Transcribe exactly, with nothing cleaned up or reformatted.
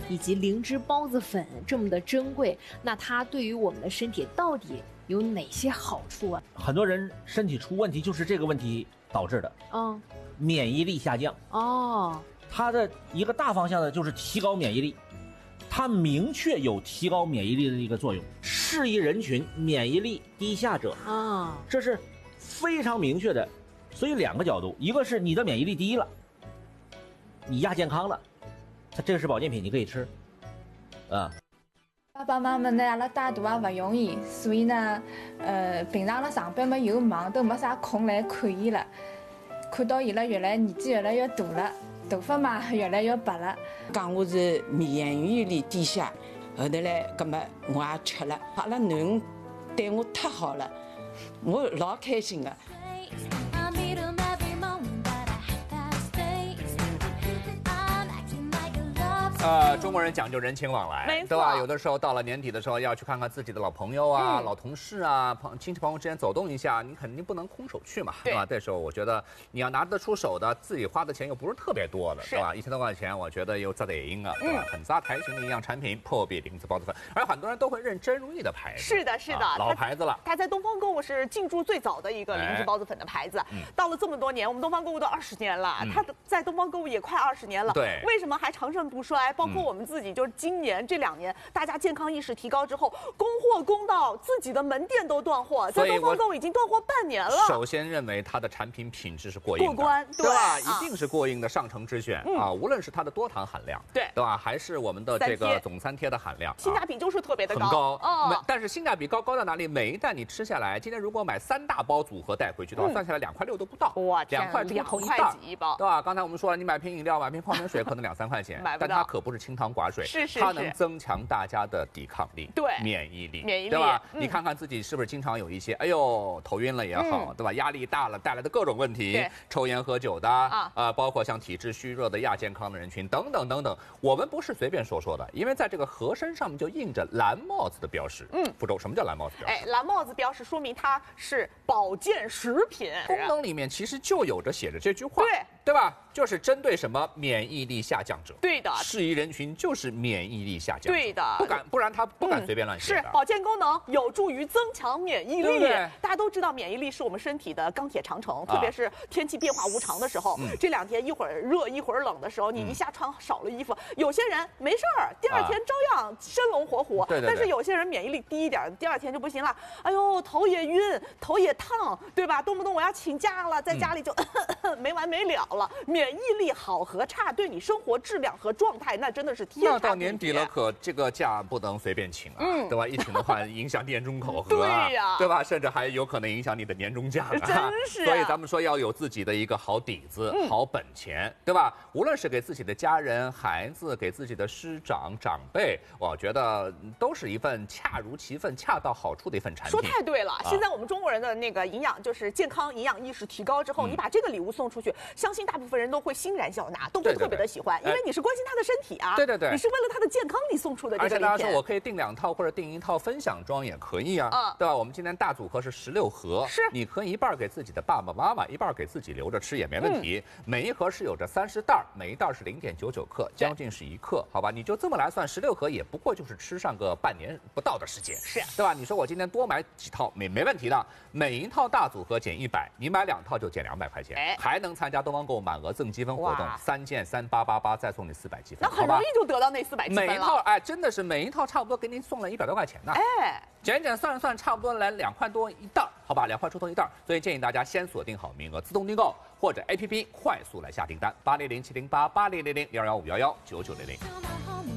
以及灵芝孢子粉这么的珍贵，那它对于我们的身体到底有哪些好处啊？ 很多人身体出问题就是这个问题导致的， 嗯， 免疫力下降。 哦， 它的一个大方向呢，就是提高免疫力，它明确有提高免疫力的一个作用。适宜人群免疫力低下者啊， 这是非常明确的。所以两个角度，一个是你的免疫力低了，你亚健康了，它这个是保健品，你可以吃，啊。 爸爸妈妈呢，阿拉带大也勿容易，所以呢，呃，平常阿拉上班嘛又忙，都没啥空来看伊了。看到伊拉越来年纪越来越大了，头发嘛越来越白了。 讲我是免疫力低下，后头来，葛么我也吃了。阿拉囡恩对我太好了，我老开心的。 呃，中国人讲究人情往来， 没错， 对吧？有的时候到了年底的时候，要去看看自己的老朋友啊、 嗯、 老同事啊、朋亲戚朋友之间走动一下，你肯定不能空手去嘛，对吧？这时候我觉得你要拿得出手的，自己花的钱又不是特别多的，对吧？一千多块钱，我觉得又值得应啊，对吧？很扎台型的营养产品，破壁灵芝孢子粉，而很多人都会认真如意的牌子， 是的，是的， 啊、老牌子了。 它在东方购物是进驻最早的一个灵芝孢子粉的牌子，嗯、到了这么多年，我们东方购物都二十年了，嗯、它在东方购物也快二十年了， 对， 为什么还长盛不衰？包括我们自己。就是今年这两年，大家健康意识提高之后，供货供到自己的门店都断货，在东方购物已经断货半年了。 首先认为它的产品品质是过硬的， 过关， 对吧？ 啊、 一定是过硬的上乘之选、嗯、啊！无论是它的多糖含量， 对对吧？还是我们的这个总三贴的含量， 性价比就是特别的高， 很高。 哦、 但是性价比高高在哪里？每一袋你吃下来，今天如果买三大包组合带回去的话，嗯、算下来两块六都不到， 哇， 两块出头一袋一包， 对吧？刚才我们说了，你买瓶饮料、买瓶泡棉水可能两三块钱，但它可不是清汤寡水， 是是是， 它能增强大家的抵抗力， 对， 免疫力， 免疫力， 对吧？嗯、你看看自己是不是经常有一些，哎呦，头晕了也好，嗯、对吧？压力大了带来的各种问题，抽烟喝酒的啊，呃，包括像体质虚弱的亚健康的人群等等等等，我们不是随便说说的，因为在这个盒身上面就印着蓝帽子的标识。嗯，福州，什么叫蓝帽子标识？ 哎，蓝帽子标识说明它是保健食品， 功能里面其实就有着写着这句话， 对对吧？就是针对什么免疫力下降者， 对的， 适宜人群就是免疫力下降者， 对的， 不敢，不然他不敢随便乱写的。 是保健功能有助于增强免疫力， 对对， 大家都知道免疫力是我们身体的钢铁长城，啊、特别是天气变化无常的时候，嗯、这两天一会儿热一会儿冷的时候，你一下穿少了衣服，嗯、有些人没事儿，第二天照样生龙活虎，啊、 对对对， 但是有些人免疫力低一点，第二天就不行了，哎呦，头也晕，头也烫，对吧？动不动我要请假了，在家里就、嗯、没完没了了。免疫力好和差对你生活质量和状态那真的是天差地别。 那到年底了，可这个假不能随便请啊，嗯、对吧？一请的话影响年终考核啊， 对呀， 对吧？甚至还有可能影响你的年终奖啊。 真是、啊。 所以咱们说要有自己的一个好底子、嗯、好本钱，对吧？无论是给自己的家人、孩子，给自己的师长长辈，我觉得都是一份恰如其分、恰到好处的一份产品。 说太对了，啊、现在我们中国人的那个营养就是健康营养意识提高之后，嗯、你把这个礼物送出去，相信大部分人都会欣然笑纳，都会特别的喜欢， 对对对， 因为你是关心他的身体啊， 对对对， 你是为了他的健康你送出的这个礼品。 而且大家说我可以订两套或者订一套分享装也可以啊，嗯、对吧？我们今天大组合是十六盒， 是你可以一半给自己的爸爸妈妈，一半给自己留着吃也没问题。嗯、每一盒是有着三十袋，每一袋是零点九九克，将近是一克，好吧？你就这么来算，十六盒也不过就是吃上个半年不到的时间， 是对吧？你说我今天多买几套没没问题的，每一套大组合减一百，你买两套就减两百块钱，哎、还能参加东方购满额赠积分活动，三件三八八八再送你四百积分， 那很容易就得到那四百积分了。 每一套哎，真的是每一套差不多给你送了一百多块钱呢， 哎， 减减算算差不多来两块多一袋，好吧，两块出头一袋，所以建议大家先锁定好名额，自动订购或者 A P P 快速来下订单，八零零七零八八零零零零二幺五幺幺九九零零。